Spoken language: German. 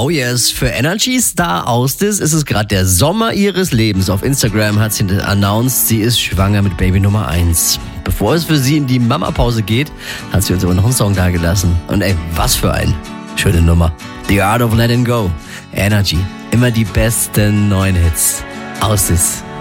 Oh yes, für Energy Star Austis ist es gerade der Sommer ihres Lebens. Auf Instagram hat sie announced, sie ist schwanger mit Baby Nummer 1. Bevor es für sie in die Mama-Pause geht, hat sie uns aber noch einen Song dagelassen. Und ey, was für ein schöne Nummer. The Art of Letting Go. Energy. Immer die besten neuen Hits. Austis.